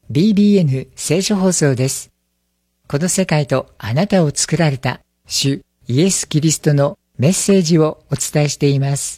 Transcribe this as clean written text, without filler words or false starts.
BBN 聖書放送です。この世界とあなたを作られた主イエス・キリストのメッセージをお伝えしています。